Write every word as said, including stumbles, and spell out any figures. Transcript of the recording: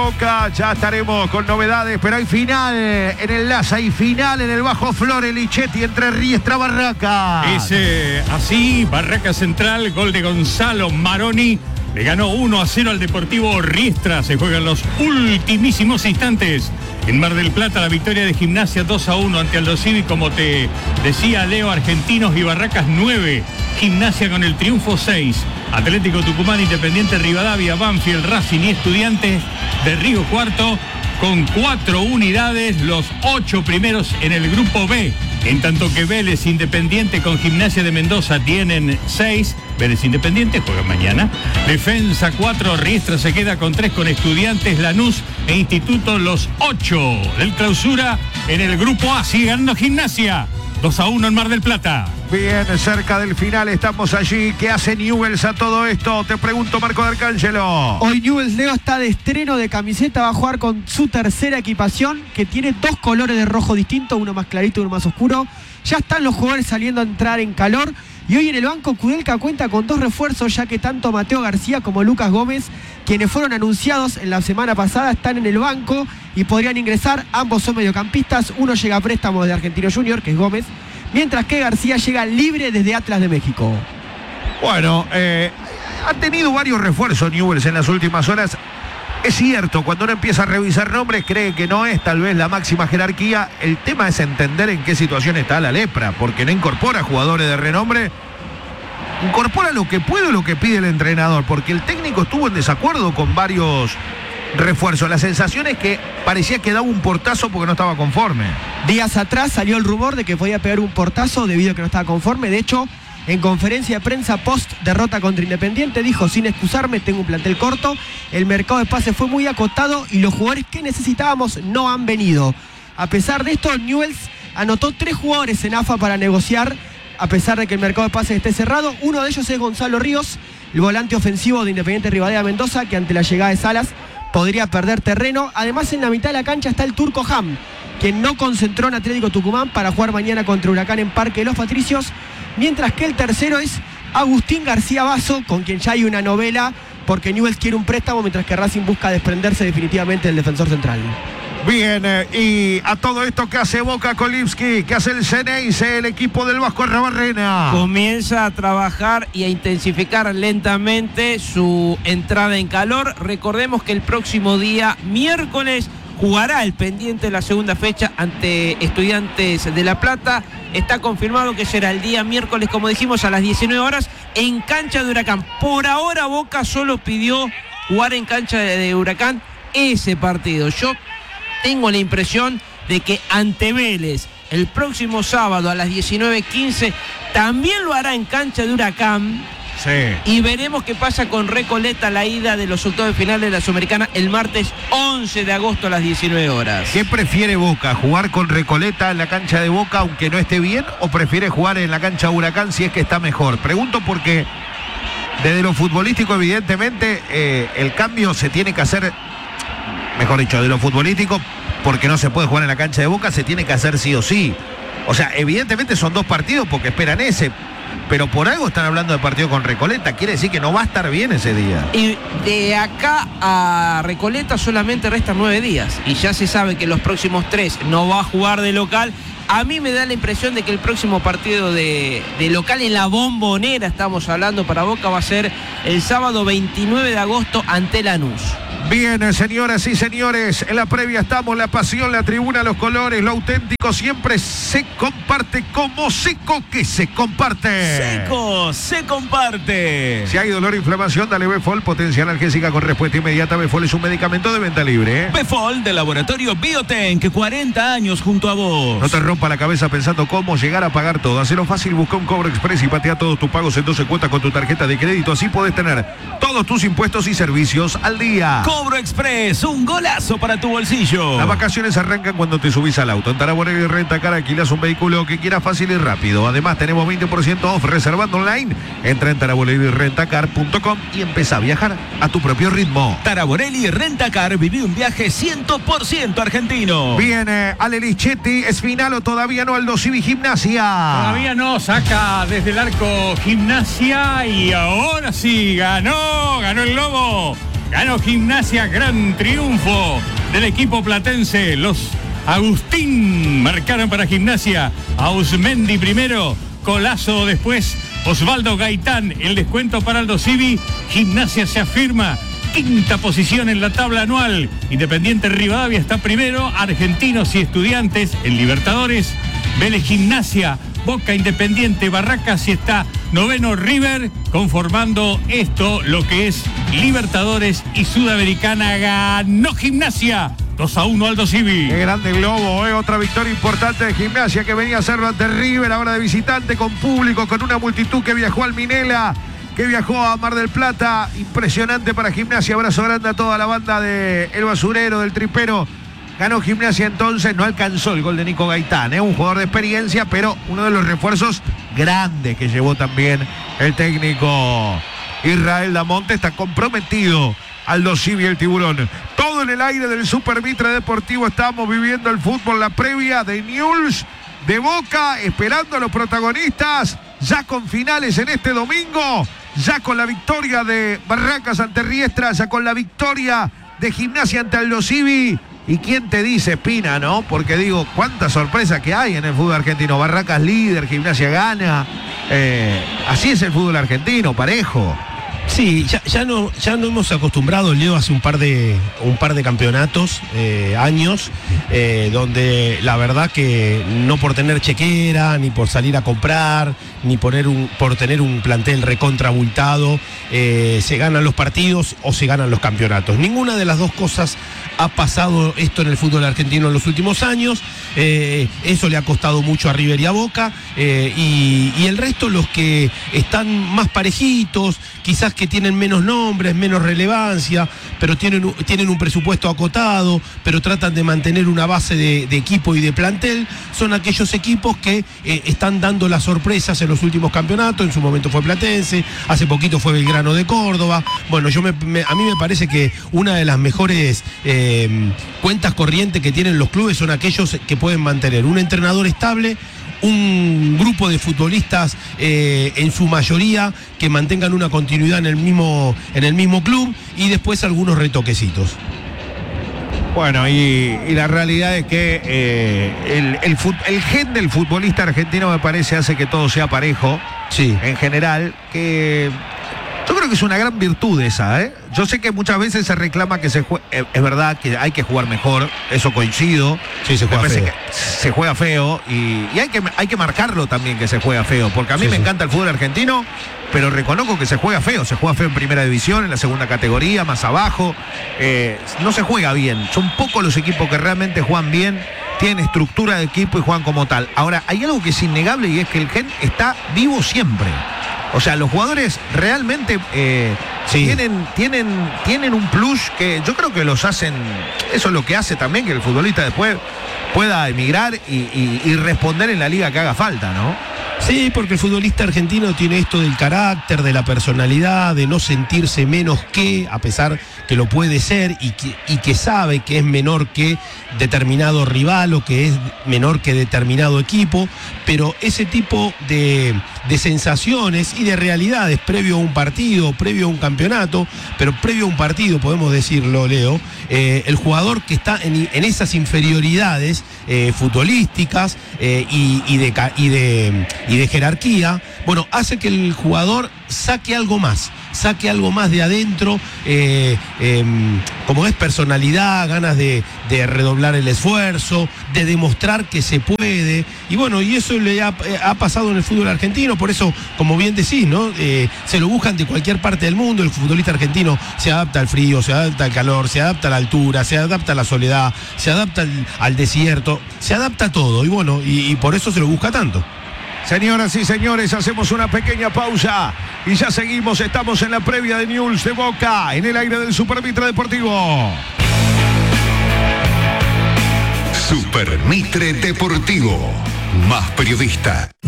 Boca, ya estaremos con novedades, pero hay final en el Laza y final en el Bajo Flores, Lichetti entre Riestra Barracas. Ese, así, Barraca Central, gol de Gonzalo Maroni. Le ganó uno a cero al Deportivo Riestra. Se juegan los ultimísimos instantes. En Mar del Plata, la victoria de Gimnasia dos a uno ante Aldo Civi, como te decía Leo, Argentinos y Barracas nueve. Gimnasia con el triunfo seis. Atlético Tucumán, Independiente Rivadavia, Banfield, Racing y Estudiantes de Río Cuarto con cuatro unidades, los ocho primeros en el grupo B. En tanto que Vélez Independiente con Gimnasia de Mendoza tienen seis. Vélez Independiente juega mañana. Defensa cuatro, Riestra se queda con tres con Estudiantes, Lanús e Instituto, los ocho del Clausura en el grupo A. Sigue ganando Gimnasia dos a uno en Mar del Plata. Bien, cerca del final estamos allí. ¿Qué hace Newell's a todo esto? Te pregunto, Marco de Arcángelo. Hoy Newell's, Leo, está de estreno de camiseta. Va a jugar con su tercera equipación, que tiene dos colores de rojo distintos, uno más clarito y uno más oscuro. Ya están los jugadores saliendo a entrar en calor. Y hoy en el banco Kudelka cuenta con dos refuerzos, ya que tanto Mateo García como Lucas Gómez, quienes fueron anunciados en la semana pasada, están en el banco y podrían ingresar. Ambos son mediocampistas. Uno llega a préstamo de Argentino Junior, que es Gómez, mientras que García llega libre desde Atlas de México. Bueno, eh, ha tenido varios refuerzos Newell's en las últimas horas. Es cierto, cuando uno empieza a revisar nombres, cree que no es tal vez la máxima jerarquía. El tema es entender en qué situación está la lepra, porque no incorpora jugadores de renombre. Incorpora lo que puede o lo que pide el entrenador, porque el técnico estuvo en desacuerdo con varios refuerzos. La sensación es que parecía que daba un portazo porque no estaba conforme. Días atrás salió el rumor de que podía pegar un portazo debido a que no estaba conforme. De hecho, en conferencia de prensa post derrota contra Independiente dijo: sin excusarme, tengo un plantel corto, el mercado de pases fue muy acotado y los jugadores que necesitábamos no han venido. A pesar de esto, Newell's anotó tres jugadores en A F A para negociar, a pesar de que el mercado de pases esté cerrado. Uno de ellos es Gonzalo Ríos, el volante ofensivo de Independiente Rivadavia Mendoza, que ante la llegada de Salas podría perder terreno. Además, en la mitad de la cancha está el turco Ham, quien no concentró en Atlético Tucumán para jugar mañana contra Huracán en Parque de los Patricios. Mientras que el tercero es Agustín García Basso, con quien ya hay una novela, porque Newell's quiere un préstamo, mientras que Racing busca desprenderse definitivamente del defensor central. Bien, eh, y a todo esto, ¿qué hace Boca Kolibski? ¿Qué hace el Ceneice, el equipo del Vasco Arrabarrena? Comienza a trabajar y a intensificar lentamente su entrada en calor. Recordemos que el próximo día, miércoles, jugará el pendiente de la segunda fecha ante Estudiantes de La Plata. Está confirmado que será el día miércoles, como dijimos, a las diecinueve horas en cancha de Huracán. Por ahora Boca solo pidió jugar en cancha de Huracán ese partido. Yo tengo la impresión de que ante Vélez el próximo sábado a las diecinueve quince también lo hará en cancha de Huracán. Sí. Y veremos qué pasa con Recoleta, la ida de los octavos de final de la Sudamericana el martes once de agosto a las diecinueve horas. ¿Qué prefiere Boca? ¿Jugar con Recoleta en la cancha de Boca aunque no esté bien? ¿O prefiere jugar en la cancha de Huracán si es que está mejor? Pregunto porque desde lo futbolístico, evidentemente, eh, el cambio se tiene que hacer, mejor dicho, de lo futbolístico, porque no se puede jugar en la cancha de Boca, se tiene que hacer sí o sí. O sea, evidentemente son dos partidos porque esperan ese. Pero por algo están hablando de partido con Recoleta. Quiere decir que no va a estar bien ese día. Y de acá a Recoleta solamente restan nueve días. Y ya se sabe que los próximos tres no va a jugar de local. A mí me da la impresión de que el próximo partido de, de local en la Bombonera, estamos hablando para Boca, va a ser el sábado veintinueve de agosto ante Lanús. Bien, señoras y señores, en la previa estamos, la pasión, la tribuna, los colores, lo auténtico siempre se comparte como seco que se comparte. Seco se comparte. Si hay dolor o inflamación, dale Befol, potencia analgésica con respuesta inmediata. Befol es un medicamento de venta libre, ¿eh? Befol del laboratorio Biotenk, cuarenta años junto a vos. No te rompa la cabeza pensando cómo llegar a pagar todo. Hacelo fácil, busca un Cobro Express y patea todos tus pagos en doce cuotas con tu tarjeta de crédito. Así podés tener todos tus impuestos y servicios al día. Cobro Express, un golazo para tu bolsillo. Las vacaciones arrancan cuando te subís al auto. En Taraborelli Rentacar alquilás un vehículo que quieras fácil y rápido. Además tenemos veinte por ciento off reservando online. Entra en taraborelli rentacar punto com y empieza a viajar a tu propio ritmo. Taraborelli Rentacar, viví un viaje cien por ciento argentino. Viene Ale Lichetti, ¿es final o todavía no Aldo Civi Gimnasia? Todavía no, saca desde el arco Gimnasia y ahora sí, ganó, ganó el Lobo. Ganó Gimnasia, gran triunfo del equipo platense. Los Agustín marcaron para Gimnasia. Ausmendi primero, Colazo después, Osvaldo Gaitán. El descuento para Aldo Civi. Gimnasia se afirma. Quinta posición en la tabla anual. Independiente Rivadavia está primero. Argentinos y Estudiantes en Libertadores. Vélez Gimnasia, Boca, Independiente, Barracas y está noveno River, conformando esto lo que es Libertadores y Sudamericana. Ganó Gimnasia dos a uno Aldo Civi. Qué grande Globo, ¿eh? Otra victoria importante de Gimnasia que venía a hacerlo ante River, ahora de visitante, con público, con una multitud que viajó al Minela, que viajó a Mar del Plata. Impresionante para Gimnasia. Abrazo grande a toda la banda de El Basurero, del Tripero. Ganó Gimnasia entonces, no alcanzó el gol de Nico Gaitán, ¿eh? Un jugador de experiencia, pero uno de los refuerzos grandes que llevó también el técnico Israel Damonte. Está comprometido Aldo Civi, el Tiburón. Todo en el aire del Super Mitre Deportivo. Estamos viviendo el fútbol, la previa de Newell's de Boca, esperando a los protagonistas, ya con finales en este domingo, ya con la victoria de Barracas ante Riestra, ya con la victoria de Gimnasia ante Aldo Civi. ¿Y quién te dice, Espina, no? Porque digo, cuánta sorpresa que hay en el fútbol argentino. Barracas líder, Gimnasia gana. Eh, así es el fútbol argentino, parejo. Sí, ya, ya no ya no hemos acostumbrado, Leo, hace un par de un par de campeonatos, eh, años, eh, donde la verdad que no por tener chequera, ni por salir a comprar, ni poner un, por tener un plantel recontra abultado, eh, se ganan los partidos o se ganan los campeonatos. Ninguna de las dos cosas ha pasado esto en el fútbol argentino en los últimos años. Eh, eso le ha costado mucho a River y a Boca, eh, y, y el resto, los que están más parejitos, quizás que tienen menos nombres, menos relevancia, pero tienen, tienen un presupuesto acotado, pero tratan de mantener una base de, de equipo y de plantel, son aquellos equipos que eh, están dando las sorpresas en los últimos campeonatos. En su momento fue Platense, hace poquito fue Belgrano de Córdoba. Bueno, yo me, me, a mí me parece que una de las mejores eh, cuentas corrientes que tienen los clubes son aquellos que pueden mantener un entrenador estable, un grupo de futbolistas eh, en su mayoría que mantengan una continuidad en el mismo, en el mismo club, y después algunos retoquecitos. Bueno, y, y la realidad es que eh, el, el, fut, el gen del futbolista argentino, me parece, hace que todo sea parejo. Sí. En general, que yo creo que es una gran virtud esa, ¿eh? Yo sé que muchas veces se reclama que se juega, eh, es verdad que hay que jugar mejor, eso coincido. Sí, se juega feo. Que se juega feo y, y hay, que, hay que marcarlo también, que se juega feo, porque a mí sí, me sí. encanta el fútbol argentino, pero reconozco que se juega feo, se juega feo en primera división, en la segunda categoría, más abajo, eh, no se juega bien. Son pocos los equipos que realmente juegan bien, tienen estructura de equipo y juegan como tal. Ahora, hay algo que es innegable, y es que el gen está vivo siempre. O sea, los jugadores realmente eh, sí. tienen, tienen, tienen un plus que yo creo que los hacen. Eso es lo que hace también que el futbolista después pueda emigrar y, y, y responder en la liga que haga falta, ¿no? Sí, porque el futbolista argentino tiene esto del carácter, de la personalidad, de no sentirse menos que, a pesar que lo puede ser, y que, y que sabe que es menor que determinado rival o que es menor que determinado equipo, pero ese tipo de, de sensaciones y de realidades previo a un partido, previo a un campeonato, pero previo a un partido, podemos decirlo, Leo, eh, el jugador que está en, en esas inferioridades eh, futbolísticas eh, y, y, de, y, de, y de jerarquía, bueno, hace que el jugador saque algo más, saque algo más de adentro, eh, eh, como es personalidad, ganas de, de redoblar el esfuerzo, de demostrar que se puede, y bueno, y eso le ha, ha pasado en el fútbol argentino. Por eso, como bien decís, ¿no? Eh, se lo buscan de cualquier parte del mundo. El futbolista argentino se adapta al frío, se adapta al calor, se adapta a la altura, se adapta a la soledad, se adapta al, al desierto, se adapta a todo, y bueno, y, y por eso se lo busca tanto. Señoras y señores, hacemos una pequeña pausa y ya seguimos. Estamos en la previa de Newell's de Boca, en el aire del Super Mitre Deportivo. Super Mitre Deportivo, más periodista.